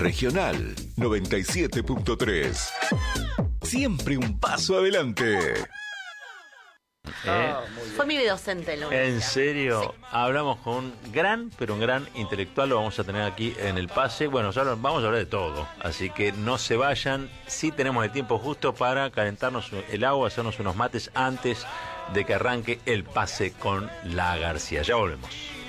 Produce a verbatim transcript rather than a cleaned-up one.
Regional noventa y siete punto tres. Siempre un paso adelante. ¿Eh? Fue mi docente en la universidad. ¿En serio? Sí. Hablamos con un gran, pero un gran intelectual, lo vamos a tener aquí en el pase. Bueno, ya lo- vamos a hablar de todo, así que no se vayan. Sí tenemos el tiempo justo para calentarnos el agua, hacernos unos mates antes de que arranque el pase con la García. Ya volvemos.